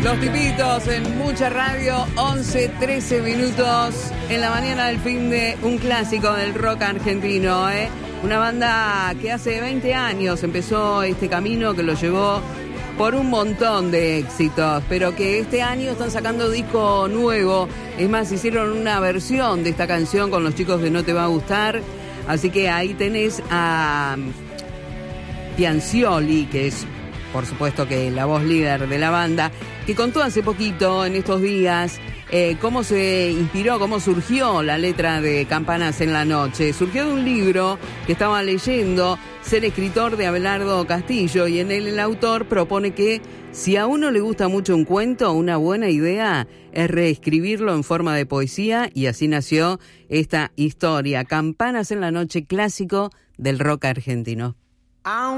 Los Tipitos en mucha radio, 11:13 minutos en la mañana del fin de un clásico del rock argentino, ¿eh? Una banda que hace 20 años empezó este camino que lo llevó por un montón de éxitos, pero que este año están sacando disco nuevo. Es más, hicieron una versión de esta canción con los chicos de No Te Va a Gustar. Así que ahí tenés a Piancioli, que es por supuesto que la voz líder de la banda, que contó hace poquito, en estos días, cómo se inspiró, cómo surgió la letra de Campanas en la Noche. Surgió de un libro que estaba leyendo, Ser escritor, de Abelardo Castillo, y en él el autor propone que si a uno le gusta mucho un cuento, una buena idea es reescribirlo en forma de poesía, y así nació esta historia, Campanas en la Noche, clásico del rock argentino.